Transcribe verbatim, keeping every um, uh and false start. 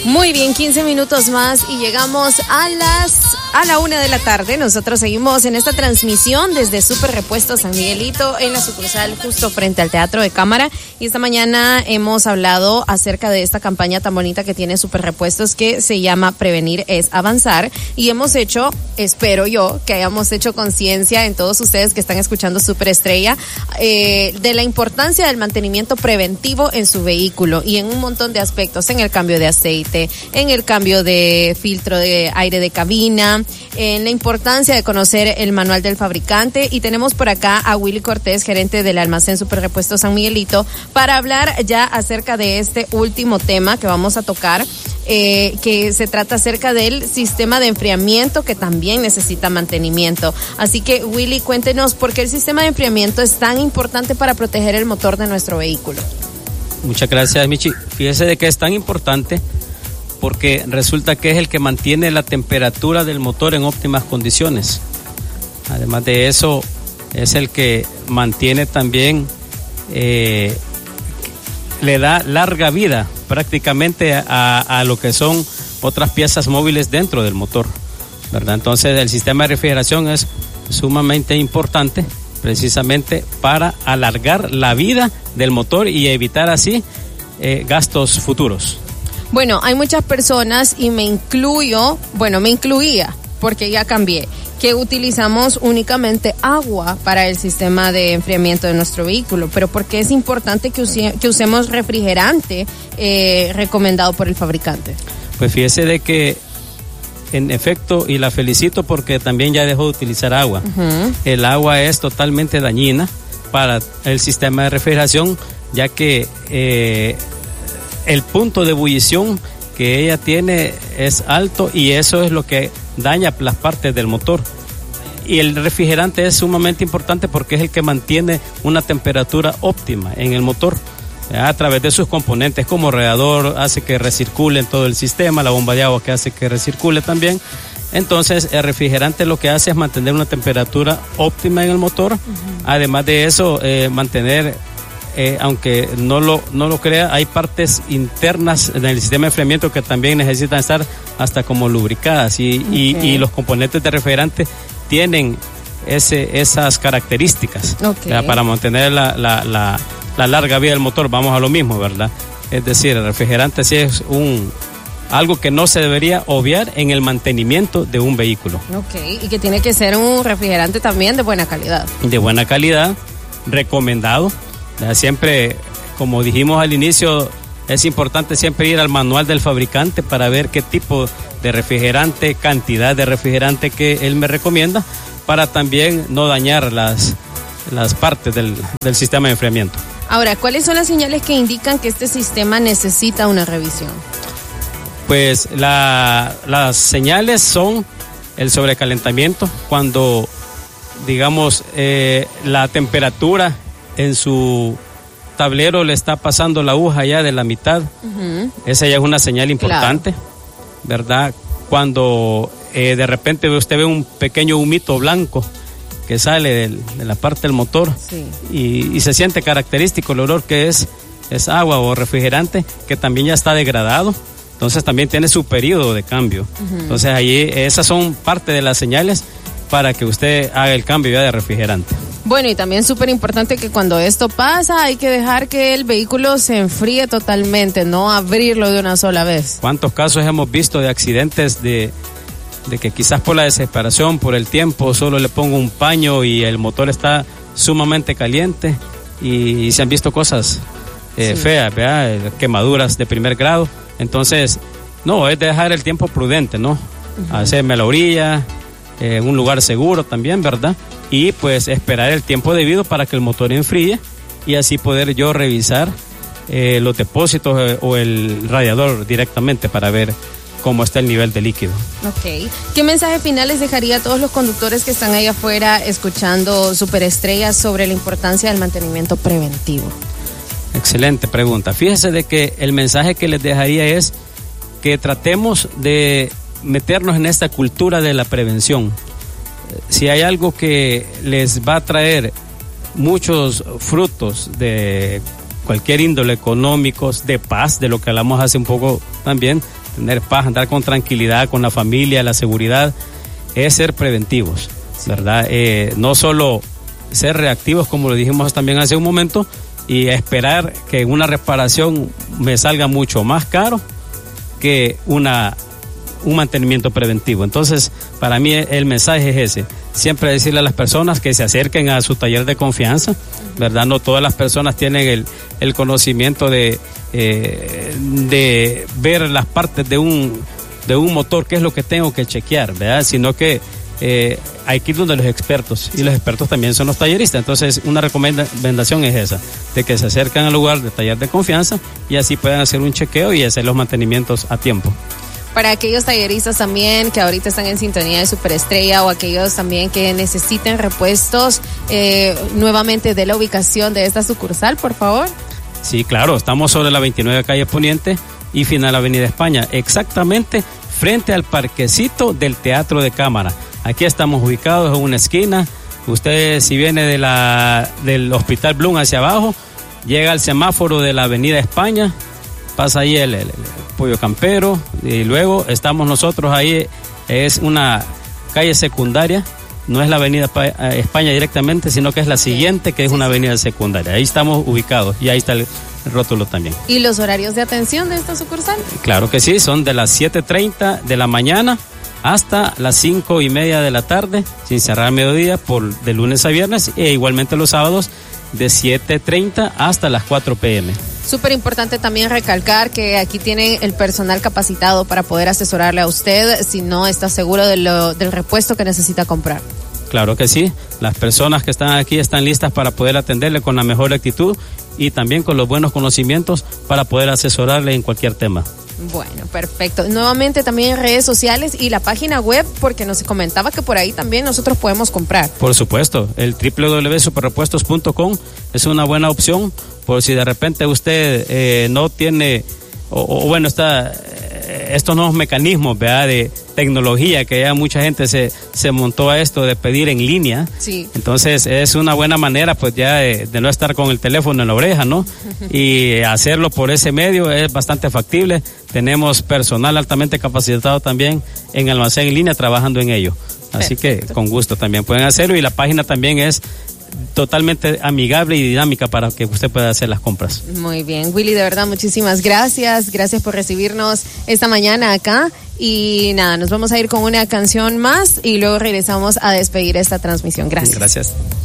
Muy bien, quince minutos más y llegamos a las a la una de la tarde. Nosotros seguimos en esta transmisión desde Super Repuestos San Miguelito en la sucursal justo frente al Teatro de Cámara. Y esta mañana hemos hablado acerca de esta campaña tan bonita que tiene Super Repuestos que se llama Prevenir es Avanzar. Y hemos hecho, espero yo, que hayamos hecho conciencia en todos ustedes que están escuchando Super Estrella eh, de la importancia del mantenimiento preventivo en su vehículo y en un montón de aspectos, en el cambio de aceite, en el cambio de filtro de aire de cabina, en la importancia de conocer el manual del fabricante. Y tenemos por acá a Willy Cortés, gerente del almacén Super Repuestos San Miguelito, para hablar ya acerca de este último tema que vamos a tocar, eh, que se trata acerca del sistema de enfriamiento que también necesita mantenimiento. Así que Willy, cuéntenos por qué el sistema de enfriamiento es tan importante para proteger el motor de nuestro vehículo. Muchas gracias, Michi. Fíjese de que es tan importante porque resulta que es el que mantiene la temperatura del motor en óptimas condiciones. Además de eso, es el que mantiene también, eh, le da larga vida prácticamente a, a lo que son otras piezas móviles dentro del motor, ¿verdad? Entonces el sistema de refrigeración es sumamente importante precisamente para alargar la vida del motor y evitar así eh, gastos futuros. Bueno, hay muchas personas, y me incluyo, bueno, me incluía, porque ya cambié, que utilizamos únicamente agua para el sistema de enfriamiento de nuestro vehículo. Pero ¿por qué es importante que, use, que usemos refrigerante eh, recomendado por el fabricante? Pues fíjese de que, en efecto, y la felicito porque también ya dejó de utilizar agua. Uh-huh. El agua es totalmente dañina para el sistema de refrigeración, ya que eh, el punto de ebullición que ella tiene es alto y eso es lo que daña las partes del motor. Y el refrigerante es sumamente importante porque es el que mantiene una temperatura óptima en el motor a través de sus componentes, como radiador, hace que recircule en todo el sistema, la bomba de agua que hace que recircule también. Entonces el refrigerante lo que hace es mantener una temperatura óptima en el motor. Uh-huh. Además de eso, eh, mantener Eh, aunque no lo no lo crea, hay partes internas en el sistema de enfriamiento que también necesitan estar hasta como lubricadas y, okay. y, y los componentes de refrigerante tienen ese esas características, okay. para mantener la, la, la, la larga vida del motor. Vamos a lo mismo, ¿verdad? Es decir, el refrigerante sí es un algo que no se debería obviar en el mantenimiento de un vehículo. Ok, y que tiene que ser un refrigerante también de buena calidad. De buena calidad, recomendado. Siempre, como dijimos al inicio, es importante siempre ir al manual del fabricante para ver qué tipo de refrigerante, cantidad de refrigerante que él me recomienda, para también no dañar las, las partes del, del sistema de enfriamiento. Ahora, ¿cuáles son las señales que indican que este sistema necesita una revisión? Pues la, las señales son el sobrecalentamiento, cuando, digamos, eh, la temperatura en su tablero le está pasando la aguja ya de la mitad. Uh-huh. Esa ya es una señal importante, claro. ¿Verdad? Cuando eh, de repente usted ve un pequeño humito blanco que sale del, de la parte del motor, sí. y, y se siente característico el olor que es, es agua o refrigerante, que también ya está degradado, entonces también tiene su periodo de cambio. Uh-huh. Entonces ahí esas son parte de las señales para que usted haga el cambio ya de refrigerante. Bueno, y también súper importante que cuando esto pasa hay que dejar que el vehículo se enfríe totalmente, no abrirlo de una sola vez. ¿Cuántos casos hemos visto de accidentes de, de que quizás por la desesperación, por el tiempo, solo le pongo un paño y el motor está sumamente caliente y, y se han visto cosas eh, sí. feas, ¿verdad? Quemaduras de primer grado. Entonces, no, es dejar el tiempo prudente, ¿no? Uh-huh. Hacerme a la orilla, en eh, un lugar seguro también, ¿verdad? Y pues esperar el tiempo debido para que el motor enfríe y así poder yo revisar eh, los depósitos eh, o el radiador directamente para ver cómo está el nivel de líquido. Ok. ¿Qué mensaje final les dejaría a todos los conductores que están ahí afuera escuchando Superestrellas sobre la importancia del mantenimiento preventivo? Excelente pregunta. Fíjese de que el mensaje que les dejaría es que tratemos de meternos en esta cultura de la prevención. Si hay algo que les va a traer muchos frutos de cualquier índole económicos, de paz, de lo que hablamos hace un poco también, tener paz, andar con tranquilidad, con la familia, la seguridad, es ser preventivos, sí. ¿verdad? Eh, no solo ser reactivos, como lo dijimos también hace un momento, y esperar que una reparación me salga mucho más caro que una un mantenimiento preventivo. Entonces, para mí el mensaje es ese, siempre decirle a las personas que se acerquen a su taller de confianza, ¿verdad? No todas las personas tienen el, el conocimiento de, eh, de ver las partes de un, de un motor, qué es lo que tengo que chequear, ¿verdad? Sino que eh, hay que ir donde los expertos, y los expertos también son los talleristas. Entonces, una recomendación es esa, de que se acerquen al lugar de taller de confianza y así puedan hacer un chequeo y hacer los mantenimientos a tiempo. Para aquellos talleristas también que ahorita están en sintonía de Superestrella o aquellos también que necesiten repuestos, eh, nuevamente de la ubicación de esta sucursal, por favor. Sí, claro, estamos sobre la veintinueve calle Poniente y final Avenida España, exactamente frente al parquecito del Teatro de Cámara. Aquí estamos ubicados en una esquina. Usted, si viene de la del Hospital Bloom hacia abajo, llega al semáforo de la Avenida España, pasa ahí el, el, el Pollo Campero y luego estamos nosotros ahí. Es una calle secundaria, no es la Avenida España directamente, sino que es la siguiente, que es una avenida secundaria. Ahí estamos ubicados y ahí está el rótulo también. ¿Y los horarios de atención de esta sucursal? Claro que sí, son de las siete treinta de la mañana hasta las cinco y media de la tarde, sin cerrar mediodía, por de lunes a viernes, e igualmente los sábados de siete treinta hasta las cuatro pe eme. Súper importante también recalcar que aquí tienen el personal capacitado para poder asesorarle a usted si no está seguro de lo, del repuesto que necesita comprar. Claro que sí, las personas que están aquí están listas para poder atenderle con la mejor actitud y también con los buenos conocimientos para poder asesorarle en cualquier tema. Bueno, perfecto. Nuevamente también redes sociales y la página web, porque nos comentaba que por ahí también nosotros podemos comprar. Por supuesto, el doble u doble u doble u punto superrepuestos punto com es una buena opción por si de repente usted eh, no tiene, o, o bueno, está eh, estos nuevos mecanismos, ¿verdad?, de tecnología, que ya mucha gente se, se montó a esto de pedir en línea. Sí. Entonces es una buena manera pues ya de, de no estar con el teléfono en la oreja, ¿no? Y hacerlo por ese medio es bastante factible. Tenemos personal altamente capacitado también en almacén en línea trabajando en ello. Así Perfecto. Que con gusto también pueden hacerlo, y la página también es totalmente amigable y dinámica para que usted pueda hacer las compras. Muy bien, Willy, de verdad muchísimas gracias, gracias por recibirnos esta mañana acá, y nada, nos vamos a ir con una canción más y luego regresamos a despedir esta transmisión. Gracias. Gracias.